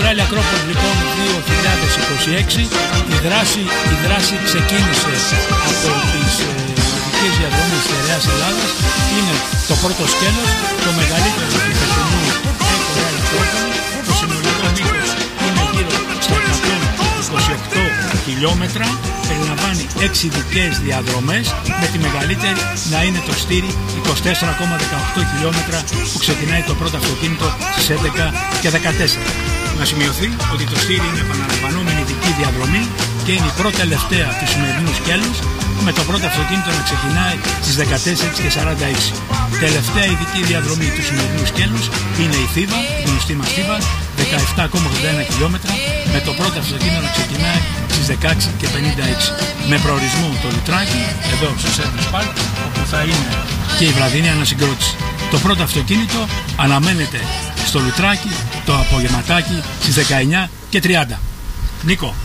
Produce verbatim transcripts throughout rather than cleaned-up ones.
Ράλι Ακρόπολη λοιπόν δύο χιλιάδες είκοσι έξι. Η δράση, η δράση ξεκίνησε από τις ε, ειδικές διαδρομές της Στερεάς Ελλάδας. Είναι το πρώτο σκέλος, το μεγαλύτερο του φετινού Eco Rally Ακρόπολη. Το συνολικό μήκος είναι γύρω στα εκατόν είκοσι οκτώ χιλιόμετρα. Περιλαμβάνει έξι ειδικές διαδρομές, με τη μεγαλύτερη να είναι το στήρι είκοσι τέσσερα κόμμα δεκαοκτώ χιλιόμετρα που ξεκινάει το πρώτο αυτοκίνητο στις έντεκα και δεκατέσσερα. Να σημειωθεί ότι το στήρι είναι επαναλαμβανόμενη ειδική διαδρομή και είναι η πρώτη τελευταία του σημερινού σκέλους, με το πρώτο αυτοκίνητο να ξεκινάει στις δεκατέσσερις και σαράντα έξι. Τελευταία ειδική διαδρομή του σημερινού σκέλους είναι η Θήβα, η γνωστή μας Θήβα, δεκαεπτά κόμμα ογδόντα ένα χιλιόμετρα, με το πρώτο αυτοκίνητο να ξεκινάει στις δεκαέξι και πενήντα έξι. Με προορισμό το Λουτράκι, εδώ στο Service Park, όπου θα είναι και η βραδινή ανασυγκρότηση. Το πρώτο αυτοκίνητο αναμένεται στο Λουτράκι το απογευματάκι στις δεκαεννιά και τριάντα. Νίκο.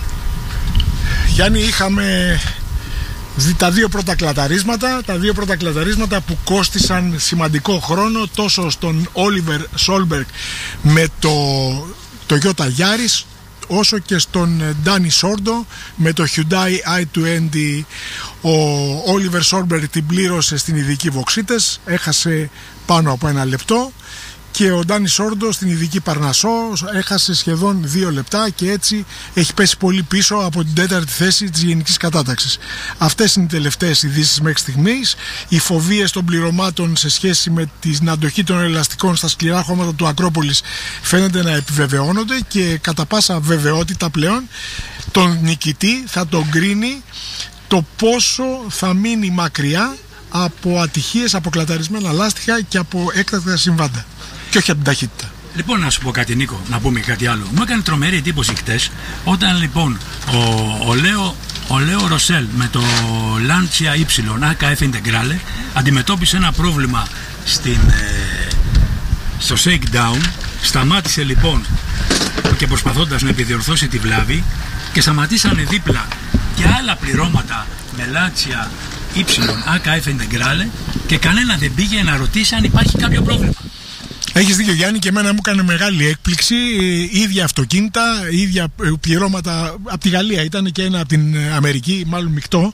Γιάννη, είχαμε δει τα δύο πρώτα κλαταρίσματα, τα δύο πρώτα κλαταρίσματα που κόστησαν σημαντικό χρόνο τόσο στον Όλιβερ Σόλμπεργκ με το Toyota Yaris, όσο και στον Ντάνι Σόρντο με το Hyundai άι είκοσι. Ο Όλιβερ Σόλμπεργκ την πλήρωσε στην ειδική Βοξίτες, έχασε πάνω από ένα λεπτό, και ο Ντάνι Σόρντο στην ειδική Παρνασσό έχασε σχεδόν δύο λεπτά και έτσι έχει πέσει πολύ πίσω από την τέταρτη θέση της γενικής κατάταξης. Αυτές είναι οι τελευταίες ειδήσεις μέχρι στιγμής. Οι φοβίες των πληρωμάτων σε σχέση με την αντοχή των ελαστικών στα σκληρά χώματα του Ακρόπολης φαίνεται να επιβεβαιώνονται και κατά πάσα βεβαιότητα πλέον τον νικητή θα τον κρίνει το πόσο θα μείνει μακριά από ατυχίες, από κλαταρισμένα λάστιχα και από έκτακτα συμβάντα. Και όχι από την ταχύτητα. Λοιπόν, να σου πω κάτι, Νίκο, να πούμε κάτι άλλο. Μου έκανε τρομερή εντύπωση χτες όταν λοιπόν ο, ο, Λέο, ο Λέο Ροσέλ με το Lancia Y έι κέι εφ Integrale αντιμετώπισε ένα πρόβλημα στην, ε, στο shakedown. Σταμάτησε λοιπόν και προσπαθώντας να επιδιορθώσει τη βλάβη, και σταματήσανε δίπλα και άλλα πληρώματα με Lancia Y έι κέι εφ Integrale και κανένα δεν πήγε να ρωτήσει αν υπάρχει κάποιο πρόβλημα. Έχεις δίκιο, Γιάννη, και εμένα μου έκανε μεγάλη έκπληξη. Ίδια αυτοκίνητα, ίδια πληρώματα από τη Γαλλία, ήταν και ένα από την Αμερική, μάλλον μεικτό.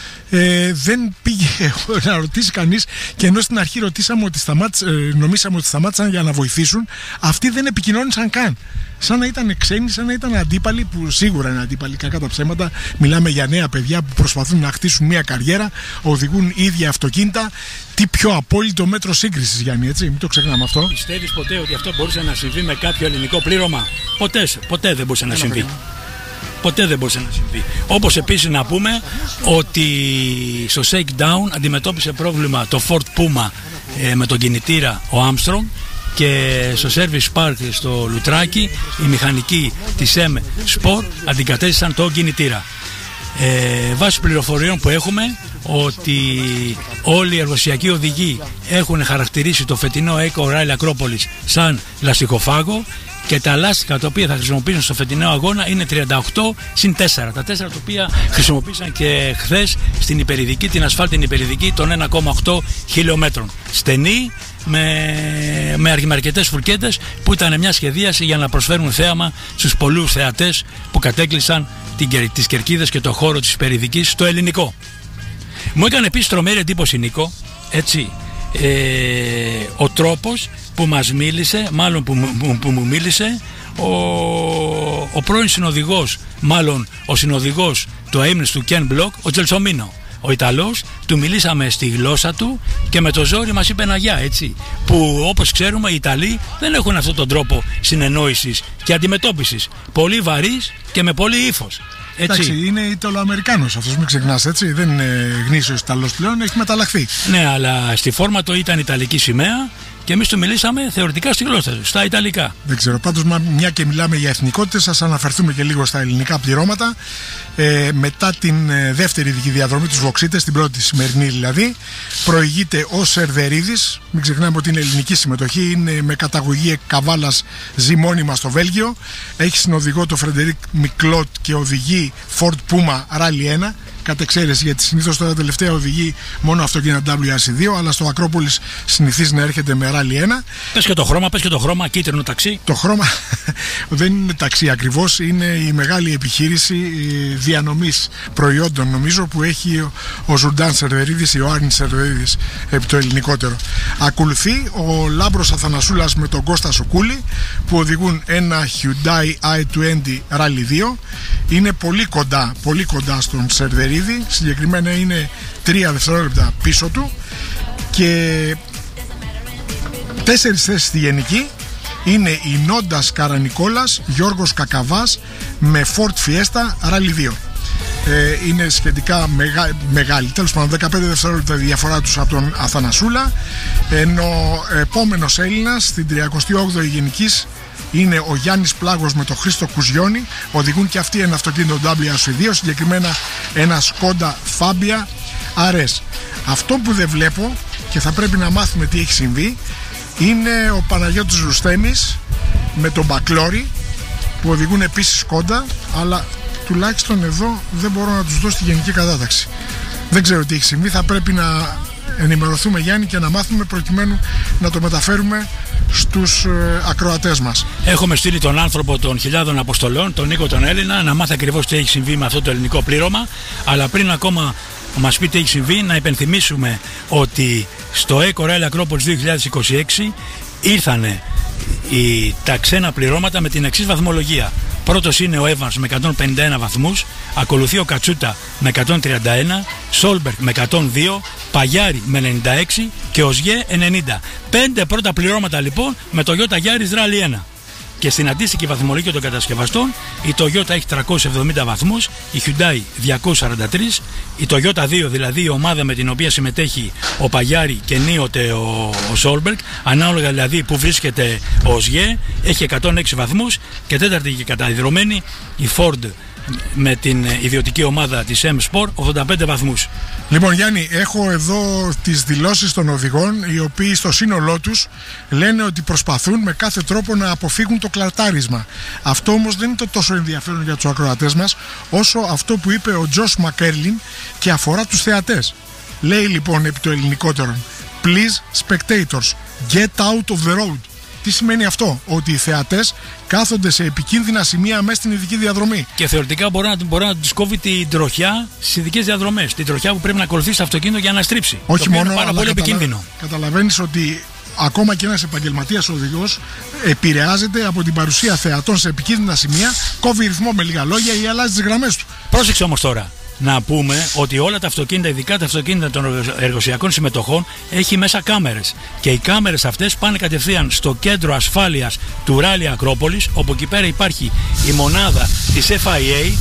Ε, δεν πήγε να ρωτήσει κανείς, και ενώ στην αρχή ρωτήσαμε ότι σταμάτησαν, νομίσαμε ότι σταμάτησαν για να βοηθήσουν, αυτοί δεν επικοινώνησαν καν. Σαν να ήταν ξένοι, σαν να ήταν αντίπαλοι, που σίγουρα είναι αντίπαλοι, κακά τα ψέματα. Μιλάμε για νέα παιδιά που προσπαθούν να χτίσουν μια καριέρα, οδηγούν ίδια αυτοκίνητα. Τι πιο απόλυτο μέτρο σύγκρισης, Γιάννη, έτσι, μην το ξεχνάμε αυτό. Πιστεύεις ποτέ ότι αυτό μπορούσε να συμβεί με κάποιο ελληνικό πλήρωμα? Ποτέ, ποτέ δεν μπορούσε να συμβεί. Ένα Ποτέ δεν μπορούσε να συμβεί. Όπως επίσης να πούμε ότι στο shakedown αντιμετώπισε πρόβλημα το Ford Puma ε, με τον κινητήρα ο Armstrong, και στο Service Park στο Λουτράκι οι μηχανικοί της M Sport αντικατέστησαν τον κινητήρα. Ε, βάσει πληροφοριών που έχουμε, ότι όλοι οι εργοσιακοί οδηγοί έχουν χαρακτηρίσει το φετινό Eco Rally Ακρόπολης σαν λαστιχοφάγο, και τα λάστιχα τα οποία θα χρησιμοποιήσουν στο φετινό αγώνα είναι τριάντα οκτώ συν τέσσερα. Τα τέσσερα τα οποία χρησιμοποίησαν και χθες στην υπερηδική, την ασφάλτινη υπερηδική των ένα κόμμα οκτώ χιλιόμετρων. Στενή, με, με αρκετές φουρκέτες, που ήταν μια σχεδίαση για να προσφέρουν θέαμα στους πολλούς θεατές που κατέκλυσαν την, τις κερκίδες και το χώρο της υπερηδικής στο ελληνικό. Μου έκανε επίσης τρομερή εντύπωση, Νίκο, έτσι, ε, ο τρόπος που μας μίλησε, μάλλον που, που, που μου μίλησε ο, ο πρώην συνοδηγός, μάλλον ο συνοδηγός του αείμνης του Ken Block, ο Τζελσομίνο. Ο Ιταλός, του μιλήσαμε στη γλώσσα του και με το ζόρι μας είπε ένα γεια, έτσι. Που όπως ξέρουμε οι Ιταλοί δεν έχουν αυτόν τον τρόπο συνεννόησης και αντιμετώπισης. Πολύ βαρύς και με πολύ ύφος. Έτσι. Εντάξει, είναι Ιταλοαμερικάνος αυτός, μην ξεχνάς, έτσι. Δεν είναι γνήσιος Ιταλός πλέον, έχει μεταλλαχθεί. Ναι, αλλά στη φόρμα του ήταν Ιταλική σημαία. Και εμείς του μιλήσαμε θεωρητικά στη γλώσσα του, στα Ιταλικά. Δεν ξέρω, πάντως μια και μιλάμε για εθνικότητες, ας αναφερθούμε και λίγο στα ελληνικά πληρώματα. Ε, μετά την ε, δεύτερη ειδική διαδρομή τους Βοξίτες, την πρώτη σημερινή δηλαδή, προηγείται ο Σερδερίδης. Μην ξεχνάμε ότι είναι ελληνική συμμετοχή, είναι με καταγωγή Καβάλας ζυμώνυμα στο Βέλγιο. Έχει συνοδηγό το Φρεντερίκ Μικλότ και οδηγεί Ford Puma Rally ένα. Κατ' εξαίρεση, γιατί συνήθως τώρα τελευταία οδηγεί μόνο αυτοκίνητα ντάμπλιου αρ σι δύο, αλλά στο Ακρόπολης συνηθίζει να έρχεται με Rally ένα. Πες και το χρώμα, πες και το χρώμα, κίτρινο ταξί. Το χρώμα, δεν είναι ταξί ακριβώς, είναι η μεγάλη επιχείρηση διανομής προϊόντων, νομίζω, που έχει ο Ζουρντάν Σερβερίδης, Ιωάννης Σερβερίδης, επί το ελληνικότερο. Ακολουθεί ο Λάμπρος Αθανασούλας με τον Κώστα Σοκούλη, που οδηγούν ένα Hyundai άι είκοσι Rally δύο. Είναι πολύ κοντά, πολύ κοντά στον Σερβερίδη, συγκεκριμένα είναι τρία δευτερόλεπτα πίσω του, και τέσσερις θέσεις στη γενική είναι η Νόντας Καρανικόλας, Γιώργος Κακαβάς με Ford Fiesta Rally δύο. Ε, είναι σχετικά μεγα, μεγάλη, τέλος πάντων δεκαπέντε δευτερόλεπτα διαφορά τους από τον Αθανασούλα, ενώ επόμενος Έλληνας στην τριακοστή όγδοη γενικής είναι ο Γιάννης Πλάγος με τον Χρήστο Κουζιώνη. Οδηγούν και αυτοί ένα αυτοκίνητο ντάμπλιου αρ σι δύο, συγκεκριμένα ένα Skoda Fabia αρ ες. Αυτό που δεν βλέπω και θα πρέπει να μάθουμε τι έχει συμβεί είναι ο Παναγιώτης Ρουσθένης με τον Μπακλόρη, που οδηγούν επίσης Skoda, αλλά τουλάχιστον εδώ δεν μπορώ να τους δώσω τη γενική κατάταξη. Δεν ξέρω τι έχει συμβεί, θα πρέπει να ενημερωθούμε, Γιάννη, και να μάθουμε προκειμένου να το μεταφέρουμε στους ε, ακροατές μας. Έχουμε στείλει τον άνθρωπο των χιλιάδων αποστολών, τον Νίκο τον Έλληνα, να μάθει ακριβώς τι έχει συμβεί με αυτό το ελληνικό πλήρωμα. Αλλά πριν ακόμα μας πει τι έχει συμβεί, να υπενθυμίσουμε ότι στο Eco Rally Acropolis δύο χιλιάδες είκοσι έξι ήρθανε οι, τα ξένα πληρώματα με την εξής βαθμολογία. Πρώτος είναι ο Evans με εκατόν πενήντα ένα βαθμούς, ακολουθεί ο Κατσούτα με εκατόν τριάντα ένα, Σόλμπεργκ με εκατόν δύο, Παγιάρη με ενενήντα έξι και ο Σγέ ενενήντα. Πέντε πρώτα πληρώματα λοιπόν με το Toyota Yaris Rally ένα. Και στην αντίστοιχη βαθμολογία των κατασκευαστών η Toyota έχει τριακόσιους εβδομήντα βαθμούς, η Hyundai διακόσιους σαράντα τρία, η Toyota δύο, δηλαδή η ομάδα με την οποία συμμετέχει ο Παγιάρη και ενίοτε ο, ο Σόλμπεργκ, ανάλογα δηλαδή που βρίσκεται ο Σγέ, έχει εκατόν έξι βαθμούς, και τέταρτη και καταδεδομένη η Ford με την ιδιωτική ομάδα της M-Sport, ογδόντα πέντε βαθμούς. Λοιπόν, Γιάννη, έχω εδώ τις δηλώσεις των οδηγών, οι οποίοι στο σύνολό τους λένε ότι προσπαθούν με κάθε τρόπο να αποφύγουν το κλατάρισμα. Αυτό όμως δεν είναι το τόσο ενδιαφέρον για τους ακροατές μας όσο αυτό που είπε ο Τζος Μακέρλιν και αφορά τους θεατές. Λέει λοιπόν επί το ελληνικότερο: Please spectators, get out of the road. Τι σημαίνει αυτό? Ότι οι θεατές κάθονται σε επικίνδυνα σημεία μέσα στην ειδική διαδρομή. Και θεωρητικά μπορεί να, μπορεί να τους κόβει την τροχιά στις ειδικές διαδρομές. Την τροχιά που πρέπει να ακολουθήσει το αυτοκίνητο για να στρίψει. Όχι το μόνο, είναι πάρα αλλά πολύ καταλα... επικίνδυνο. Καταλαβαίνεις ότι ακόμα και ένας επαγγελματίας οδηγός επηρεάζεται από την παρουσία θεατών σε επικίνδυνα σημεία, κόβει ρυθμό με λίγα λόγια ή αλλάζει τις γραμμές του. Πρόσεξε όμως τώρα. Να πούμε ότι όλα τα αυτοκίνητα, ειδικά τα αυτοκίνητα των εργοσιακών συμμετοχών, έχει μέσα κάμερες. Και οι κάμερες αυτές πάνε κατευθείαν στο κέντρο ασφάλειας του Rally Acropolis, όπου εκεί πέρα υπάρχει η μονάδα της εφ άι έι,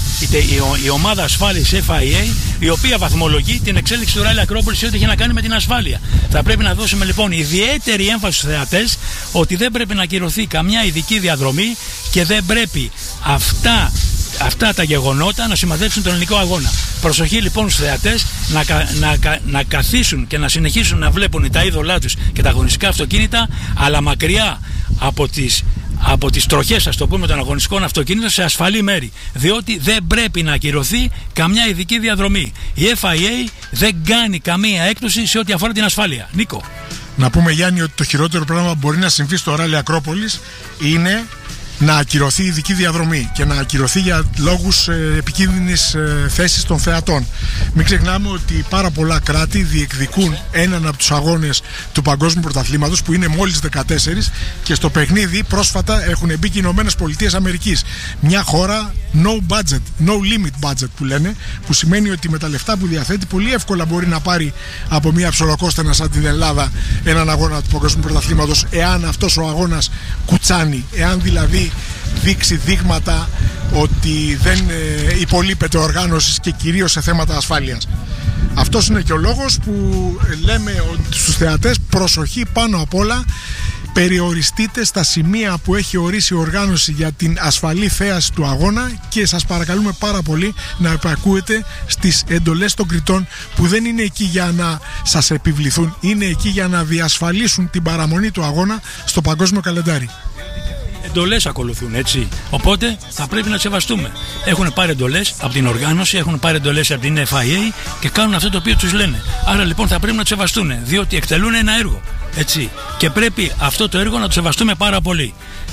η ομάδα ασφάλειας εφ άι έι, η οποία βαθμολογεί την εξέλιξη του Rally Acropolis σε ό,τι έχει να κάνει με την ασφάλεια. Θα πρέπει να δώσουμε λοιπόν ιδιαίτερη έμφαση στους θεατές ότι δεν πρέπει να ακυρωθεί καμιά ειδική διαδρομή και δεν πρέπει αυτά. Αυτά τα γεγονότα να σημαδέψουν τον ελληνικό αγώνα. Προσοχή λοιπόν στους θεατές να, να, να καθίσουν και να συνεχίσουν να βλέπουν τα είδωλά τους και τα αγωνιστικά αυτοκίνητα, αλλά μακριά από τις, από τις τροχές, ας το πούμε, των αγωνιστικών αυτοκίνητων, σε ασφαλή μέρη. Διότι δεν πρέπει να ακυρωθεί καμιά ειδική διαδρομή. Η εφ άι έι δεν κάνει καμία έκπτωση σε ό,τι αφορά την ασφάλεια. Νίκο. Να πούμε, Γιάννη, ότι το χειρότερο πράγμα που μπορεί να συμβεί στο Rally Acropolis είναι να ακυρωθεί η ειδική διαδρομή και να ακυρωθεί για λόγους ε, επικίνδυνης ε, θέσης των θεατών. Μην ξεχνάμε ότι πάρα πολλά κράτη διεκδικούν έναν από τους αγώνες του Παγκόσμιου Πρωταθλήματος, που είναι μόλις δεκατέσσερις, και στο παιχνίδι πρόσφατα έχουν μπει και οι Ηνωμένες Πολιτείες Αμερικής. Μια χώρα no budget, no limit budget που λένε, που σημαίνει ότι με τα λεφτά που διαθέτει πολύ εύκολα μπορεί να πάρει από μια ψωροκόστενα σαν την Ελλάδα έναν αγώνα του Παγκόσμιου Πρωταθλήματος, εάν αυτός ο αγώνας κουτσάνει, εάν δηλαδή δείξει δείγματα ότι δεν ε, υπολείπεται οργάνωσης και κυρίως σε θέματα ασφάλειας. Αυτός είναι και ο λόγος που λέμε στους θεατές: προσοχή πάνω απ' όλα, περιοριστείτε στα σημεία που έχει ορίσει η οργάνωση για την ασφαλή θέαση του αγώνα, και σας παρακαλούμε πάρα πολύ να υπακούετε στις εντολές των κριτών, που δεν είναι εκεί για να σας επιβληθούν, είναι εκεί για να διασφαλίσουν την παραμονή του αγώνα στο παγκόσμιο καλεντάρι. Εντολές ακολουθούν, έτσι. Οπότε θα πρέπει να σεβαστούμε. Έχουν πάρει εντολές από την οργάνωση, έχουν πάρει εντολές από την εφ άι έι και κάνουν αυτό το οποίο τους λένε. Άρα λοιπόν θα πρέπει να τους σεβαστούν, διότι εκτελούν ένα έργο. Έτσι. Και πρέπει αυτό το έργο να το σεβαστούμε πάρα πολύ.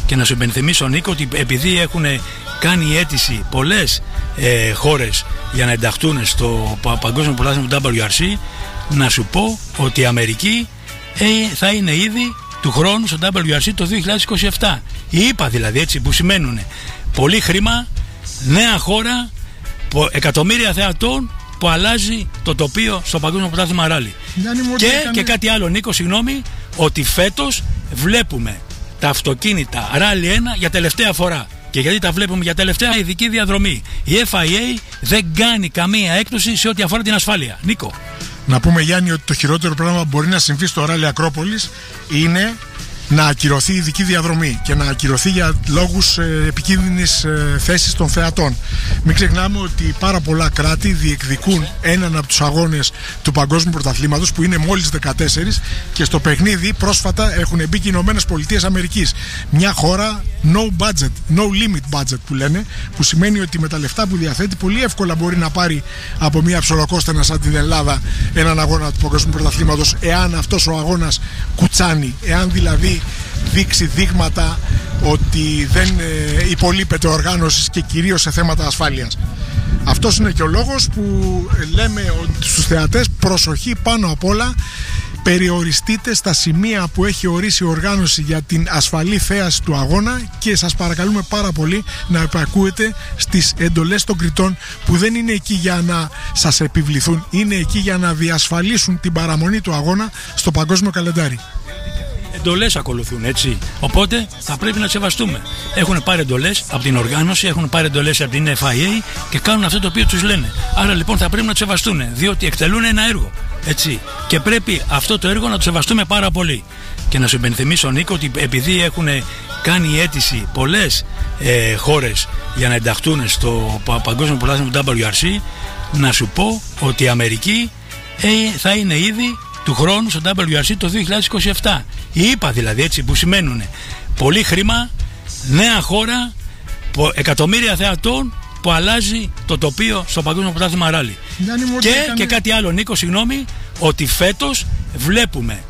Και να σου υπενθυμίσω, Νίκο, ότι επειδή έχουν κάνει αίτηση πολλές ε, χώρες για να ενταχθούν στο Παγκόσμιο Πρωτάθλημα του ντάμπλιου αρ σι, να σου πω ότι η Αμερική ε, θα είναι ήδη του χρόνου στο ντάμπλιου αρ σι το δύο χιλιάδες είκοσι επτά. Οι ΗΠΑ δηλαδή, έτσι, που σημαίνουν πολύ χρήμα, νέα χώρα, εκατομμύρια θεατών, που αλλάζει το τοπίο στο Παγκόσμιο Πρωτάθλημα Ράλι. Και, έκανε... και κάτι άλλο, Νίκο, συγγνώμη, ότι φέτος βλέπουμε τα αυτοκίνητα Ράλι ένα για τελευταία φορά. Και γιατί τα βλέπουμε για τελευταία ειδική διαδρομή. Η εφ άι έι δεν κάνει καμία έκπτωση σε ό,τι αφορά την ασφάλεια. Νίκο. Να πούμε, Γιάννη, ότι το χειρότερο πράγμα που μπορεί να συμβεί στο Ράλι Ακρόπολης είναι να ακυρωθεί η ειδική διαδρομή και να ακυρωθεί για λόγους ε, επικίνδυνης ε, θέσης των θεατών. Μην ξεχνάμε ότι πάρα πολλά κράτη διεκδικούν έναν από τους αγώνες του Παγκόσμιου Πρωταθλήματος, που είναι μόλις δεκατέσσερα, και στο παιχνίδι πρόσφατα έχουν μπει και οι Ηνωμένες Πολιτείες Αμερικής. Μια χώρα no budget, no limit budget που λένε, που σημαίνει ότι με τα λεφτά που διαθέτει πολύ εύκολα μπορεί να πάρει από μια ψωροκόστενα σαν την Ελλάδα έναν αγώνα του Παγκόσμιου Πρωταθλήματος, εάν αυτός ο αγώνας κουτσάνει, εάν δηλαδή δείξει δείγματα ότι δεν ε, υπολείπεται οργάνωσης και κυρίως σε θέματα ασφάλειας. Αυτός είναι και ο λόγος που λέμε στους θεατές, προσοχή πάνω απ' όλα, περιοριστείτε στα σημεία που έχει ορίσει η οργάνωση για την ασφαλή θέαση του αγώνα, και σας παρακαλούμε πάρα πολύ να επακούετε στις εντολές των κριτών, που δεν είναι εκεί για να σας επιβληθούν, είναι εκεί για να διασφαλίσουν την παραμονή του αγώνα στο παγκόσμιο καλεντάρι. Εντολές ακολουθούν, έτσι. Οπότε θα πρέπει να τις σεβαστούμε. Έχουν πάρει εντολές από την οργάνωση, έχουν πάρει εντολές από την εφ άι έι και κάνουν αυτό το οποίο τους λένε. Άρα λοιπόν θα πρέπει να τις σεβαστούν, διότι εκτελούν ένα έργο. Έτσι. Και πρέπει αυτό το έργο να το σεβαστούμε πάρα πολύ. Και να σου υπενθυμίσω, Νίκο, ότι επειδή έχουν κάνει αίτηση πολλές ε, χώρες για να ενταχθούν στο Παγκόσμιο Πρωτάθλημα του ντάμπλιου αρ σι, να σου πω ότι η Αμερική ε, θα είναι ήδη του χρόνου στο ντάμπλιου αρ σι το δύο χιλιάδες είκοσι επτά. Οι ΗΠΑ δηλαδή, έτσι, που σημαίνουν πολύ χρήμα, νέα χώρα, εκατομμύρια θεατών, που αλλάζει το τοπίο στο Παγκόσμιο Πρωτάθλημα Ράλι. Και, έκανε... και κάτι άλλο, Νίκο, συγγνώμη, ότι φέτος βλέπουμε